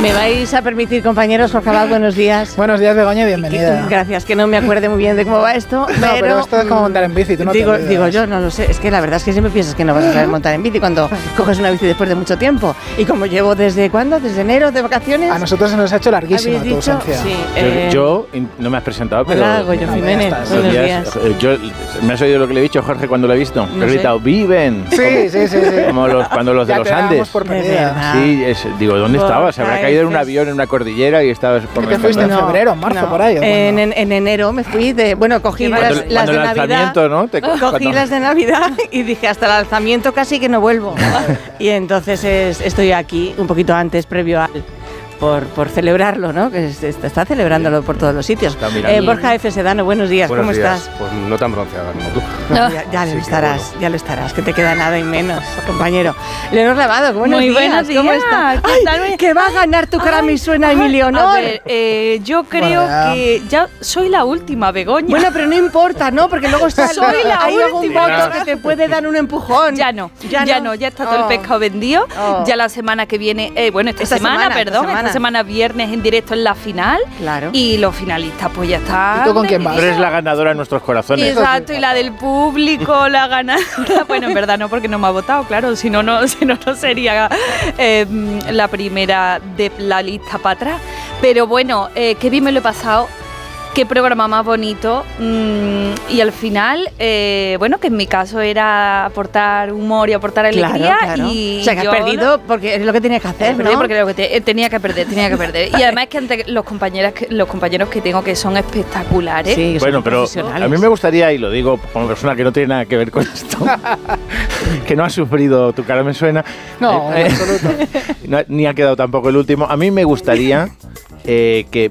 Me vais a permitir, compañeros, Jorge Abad, buenos días. Buenos días, Begoña, bienvenida. Gracias, que no me acuerde muy bien de cómo va esto. No, pero esto es como montar en bici, tú no digo yo, no lo sé. Es que la verdad es que siempre piensas que no vas a saber montar en bici cuando coges una bici después de mucho tiempo. Y como llevo ¿desde cuándo? ¿Desde enero de vacaciones? A nosotros se nos ha hecho larguísima tu ausencia. Sí, yo no me has presentado, pero... Hola, Goyo Jiménez, buenos días. ¿Me has oído lo que le he dicho, Jorge, cuando lo he visto? No he gritado, ¡viven! Sí. Como cuando los de los Andes. Por perdida. Sí, digo, ¿dónde estabas? Se habrá caído en un avión en una cordillera y estabas por ¿Qué te fuiste en febrero, marzo, por ahí? En enero me fui cogí las de Navidad. ¿No? Cogí las de Navidad y dije, hasta el alzamiento casi que no vuelvo. Y entonces estoy aquí un poquito antes, previo al... Por celebrarlo, ¿no? Que se está celebrándolo por todos los sitios. Borja F. Sedano, buenos días, ¿cómo estás? Pues no tan bronceada como tú. No, ya lo estarás, que te queda nada y menos, compañero. Leonor Lavado, buenos días, ¿cómo estás? ¡Ay, que va a ganar tu cara me suena, Emilio Honor! A ver, yo creo que ya soy la última, Begoña. Bueno, pero no importa, ¿no? Porque luego está hay algún última. voto que te puede dar un empujón. Ya está todo el pescado vendido. Ya la semana que viene, esta semana viernes en directo en la final. Claro. Y los finalistas pues ya están. ¿Y tú con quién vas? Pero es la ganadora en nuestros corazones. Exacto, y la del público, la ganadora. Bueno, en verdad no, porque no me ha votado, claro. Si no sería la primera de la lista para atrás. Pero bueno, qué bien me lo he pasado. Qué programa más bonito. Y al final, que en mi caso era aportar humor y aportar alegría. Claro. Y o sea, que has perdido porque es lo que tenías que hacer, ¿no? Porque tenía que perder. Y además que ante los compañeros que tengo que son espectaculares. Sí, bueno, pero a mí me gustaría, y lo digo como persona que no tiene nada que ver con esto, que no ha sufrido Tu cara me suena. No, en absoluto. Ni ha quedado tampoco el último. A mí me gustaría... que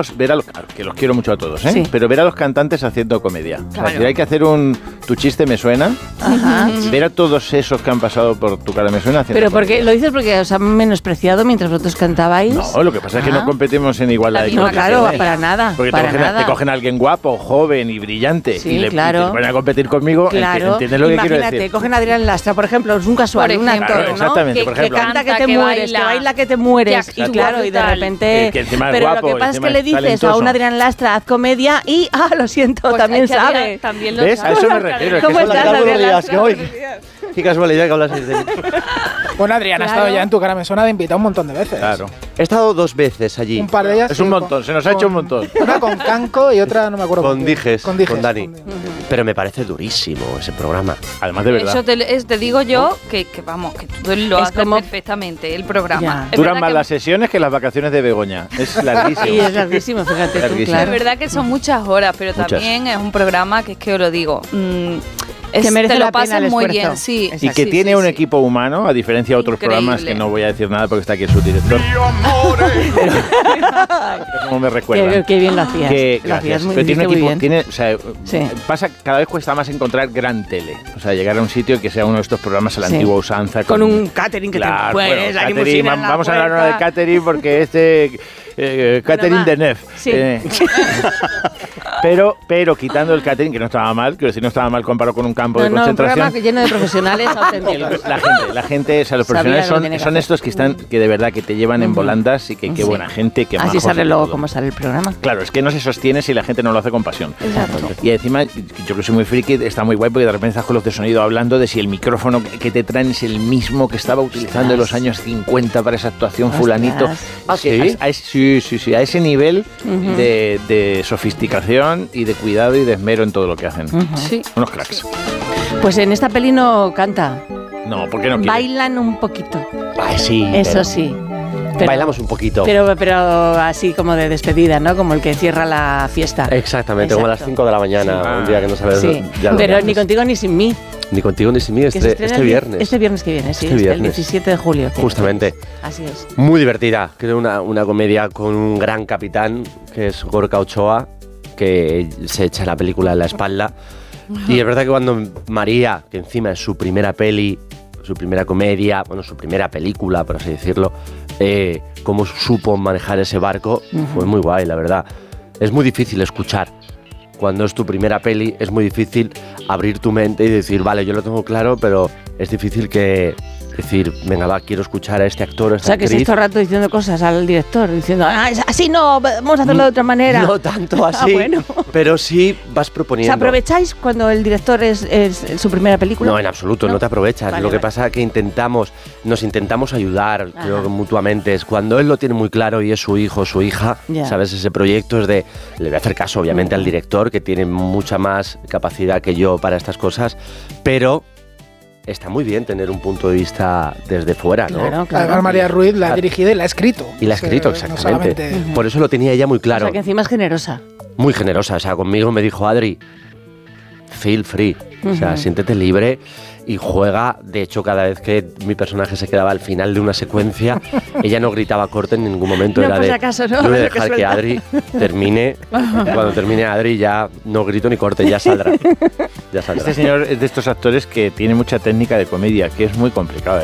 que los quiero mucho a todos, sí. Pero ver a los cantantes haciendo comedia. Claro. O sea, si hay que hacer Tu chiste me suena, ver a todos esos que han pasado por Tu cara me suena haciendo pero comedia. porque lo dices porque os han menospreciado mientras vosotros cantabais. No, lo que pasa es que no competimos en igualdad de No, condiciones. claro, para nada. Porque te cogen a alguien guapo, joven y brillante sí, y te ponen a competir conmigo. Claro. ¿Entiendes lo que quiero decir? Imagínate, cogen a Adrián Lastra, por ejemplo, es un casual, un actor, claro, ¿no? exactamente, por ejemplo. Que canta que te mueres, que baila que te mueres. Y claro, y de repente... que encima es pero guapo, lo que pasa es que le dices talentoso. a un Adrián Lastra, haz comedia y, lo siento, Pues también sabe. También lo ¿Ves? sabe. A eso me refiero. ¿Cómo estás, Adrián Lastra? Qué casualidad que hablas de mí. Bueno, Adrián ha estado ya en Tu cara me suena de invitado un montón de veces. Claro. He estado 2 veces allí. Un par de ellas. Es un montón, se nos ha hecho un montón. Una con Canco y otra no me acuerdo. Con Dijes, con Dani. Con Pero me parece durísimo ese programa. Además, de verdad. Eso te digo yo que tú lo haces perfectamente, el programa. Duran más las sesiones que las vacaciones de Begoña. Es larguísimo. Sí, es larguísimo, fíjate tú, claro. Es verdad que son muchas horas, pero también es un programa que es que os lo digo. Que merece te lo la pena pasas el muy esfuerzo. bien, sí. Y que tiene un equipo humano, a diferencia de otros programas que no voy a decir nada porque está aquí el subdirector. Como me recuerda. Qué bien lo hacías. Lo hacías muy, pero tiene un equipo, bien. cada vez cuesta más encontrar gran tele. O sea, llegar a un sitio que sea uno de estos programas a la antigua usanza. Con un catering que te puedes, la limusina. Vamos a hablar ahora de catering porque catering de Nef. Sí. Pero quitando el catering, que no estaba mal, quiero decir, no estaba mal comparado con un campo de concentración. Un programa lleno de profesionales auténticos. La gente, o sea, los profesionales son estos que están, que de verdad que te llevan en volandas y que qué buena gente, que así sale luego cómo sale el programa. Claro, es que no se sostiene si la gente no lo hace con pasión. Exacto. Y encima, yo que soy muy friki, está muy guay porque de repente estás con los de sonido hablando de si el micrófono que te traen es el mismo que estaba utilizando en los años 50 para esa actuación fulanito. ¿Sí? Sí, a ese nivel de sofisticación y de cuidado y de esmero en todo lo que hacen. Sí. Unos cracks. Sí. Pues en esta peli no canta. No, ¿por qué no quiere? Bailan un poquito. Ay, sí. Eso sí. Pero, bailamos un poquito. Pero así como de despedida, ¿no? Como el que cierra la fiesta. Exactamente, como a las 5 de la mañana, un día que no sabes. Sí, pero ni contigo ni sin mí. Ni contigo ni sin mí, este viernes. Este viernes que viene, sí, el 17 de julio. Justamente. Así es. Muy divertida, creo una comedia con un gran capitán, que es Gorka Ochoa, que se echa la película en la espalda. Y es verdad que cuando María, que encima es su primera peli, su primera comedia, bueno, su primera película, por así decirlo, cómo supo manejar ese barco, fue muy guay, la verdad. Es muy difícil escuchar. Cuando es tu primera peli, es muy difícil abrir tu mente y decir, vale, yo lo tengo claro, pero es difícil que decir, venga, va, quiero escuchar a este actor, a esta O sea, que actriz. estáis todo el rato diciendo cosas al director, diciendo, así no, vamos a hacerlo de otra manera. No tanto así, bueno. pero sí vas ¿Os proponiendo. aprovecháis cuando el director es su primera película? No, en absoluto, no te aprovechas. Vale, lo que vale. pasa es que nos intentamos ayudar, Ajá. creo que mutuamente. Es cuando él lo tiene muy claro y es su hijo o su hija, Ya. ¿sabes? Ese proyecto es de... Le voy a hacer caso, obviamente, al director, que tiene mucha más capacidad que yo para estas cosas, pero está muy bien tener un punto de vista desde fuera, ¿no? Claro, claro. Además, María Ruiz la ha dirigido y la ha escrito. Y la ha escrito, O sea, no exactamente. solamente- Por eso lo tenía ella muy O claro. sea, que encima es generosa. Muy generosa. O sea, conmigo me dijo, Adri, feel free. O sea, Ujú. siéntete libre y juega. De hecho, cada vez que mi personaje se quedaba al final de una secuencia, ella no gritaba corte en ningún momento. No, Era por si de, acaso, ¿no? yo voy a Lo que dejar que suelta. Adri termine. Cuando termine Adri ya no grito ni corte, ya saldrá. Ya saldrá. Este señor es de estos actores que tiene mucha técnica de comedia, que es muy complicada,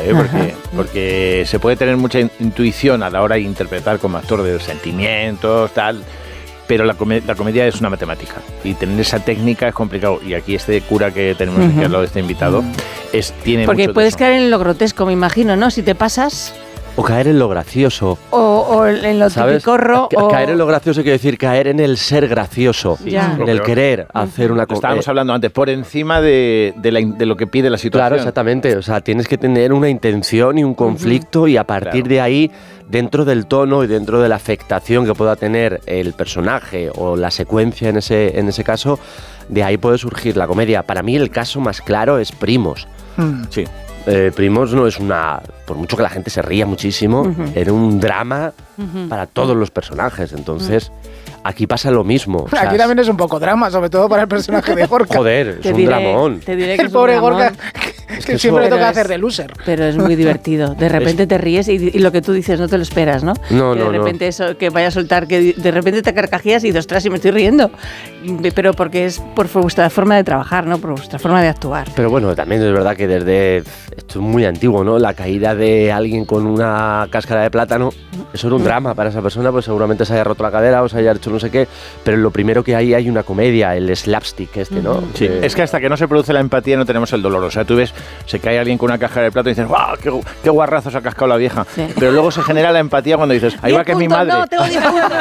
porque se puede tener mucha intuición a la hora de interpretar como actor de sentimientos, tal, pero la comedia es una matemática y tener esa técnica es complicado. Y aquí este cura que tenemos aquí al lado de este invitado tiene Porque mucho de puedes eso. caer en lo grotesco, me imagino, ¿no? Si te pasas, O caer en lo gracioso. o en lo ¿Sabes? tipicorro, o... Caer en lo gracioso quiere decir caer en el ser gracioso, Ya. en el querer hacer una Lo cosa. estábamos hablando antes, por encima de lo que pide la situación. Claro, exactamente. O sea, tienes que tener una intención y un conflicto y a partir Claro. de ahí, dentro del tono y dentro de la afectación que pueda tener el personaje o la secuencia en ese caso, de ahí puede surgir la comedia. Para mí el caso más claro es Primos. Sí. Primos no es una... Por mucho que la gente se ría muchísimo, era un drama para todos los personajes. Entonces, aquí pasa lo mismo. O sea, Aquí también es un poco drama, sobre todo para el personaje de Gorka. Joder, Te es un diré- dramón. Te diré que El es un pobre dramón, Gorka, que siempre le Pero toca es- hacer de loser. pero es muy divertido. De repente te ríes y lo que tú dices no te lo esperas, ¿no? No, que no, de no. repente eso, que vaya a soltar, que de repente te carcajeas y dices, ostras, y me estoy riendo. Pero porque es por vuestra forma de trabajar, ¿no? Por vuestra forma de actuar. Pero bueno, también es verdad que desde... Esto es muy antiguo, ¿no? La caída de alguien con una cáscara de plátano, eso era un drama para esa persona, pues seguramente se haya roto la cadera o se haya hecho no sé qué, pero lo primero que hay una comedia, el slapstick ¿no? Sí, es que hasta que no se produce la empatía no tenemos el dolor. O sea, tú ves, se cae alguien con una caja de plato y dices, ¡guau! ¡Qué guarrazo se ha cascado la vieja! Sí. Pero luego se genera la empatía cuando dices, ahí va que es mi madre. No, tengo 10 puntos.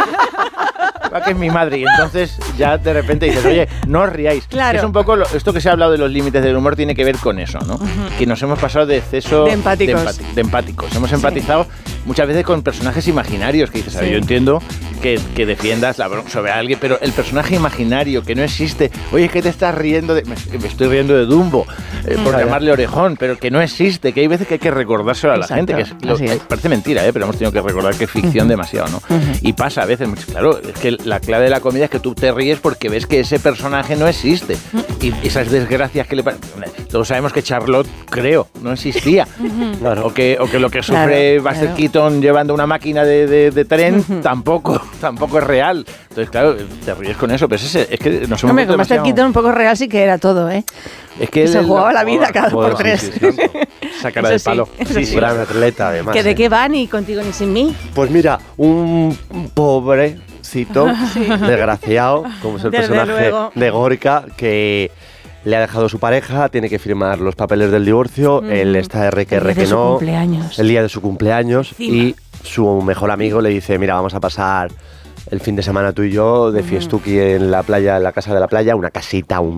Va que es mi madre. Y entonces ya de repente dices, oye, no os riáis. Claro. Es un poco esto que se ha hablado de los límites del humor tiene que ver con eso, ¿no? Que nos hemos pasado de exceso De empáticos. de empáticos. Hemos empatizado muchas veces con personajes imaginarios que dices, a ver, Sí. yo entiendo que defiendas la broma sobre alguien, pero el personaje imaginario que no existe, oye, es que te estás riendo de... Me estoy riendo de Dumbo, por Vaya. llamarle Orejón, pero que no existe, que hay veces que hay que recordárselo a la Exacto, gente, que así es. parece mentira, pero hemos tenido que recordar que es ficción demasiado, ¿no? Y pasa a veces, claro, es que la clave de la comedia es que tú te ríes porque ves que ese personaje no existe. Y esas desgracias que le pasan... Todos sabemos que Charlotte, creo, no existía. Claro. O que lo que sufre Claro, Buster claro. Keaton llevando una máquina de tren tampoco es real. Entonces, claro, te ríes con eso, pero es que nos hemos Hombre, vuelto como Buster demasiado- Keaton un poco real sí que era todo, ¿eh? Es que se él- jugaba la vida cada Joder, por tres. sí, sí, sí. Esa cara Eso de sí, palo. eso Sí, sí. sí. Gran atleta, además. ¿Que de qué va ni contigo ni sin mí? Pues mira, un pobrecito, desgraciado, como es el Desde personaje luego. de Gorka, que le ha dejado su pareja, tiene que firmar los papeles del divorcio, él está R que El día de su no, cumpleaños. el día de su cumpleaños, Encima. y su mejor amigo le dice, mira, vamos a pasar el fin de semana tú y yo de fiestuki en la playa, en la casa de la playa, una casita, un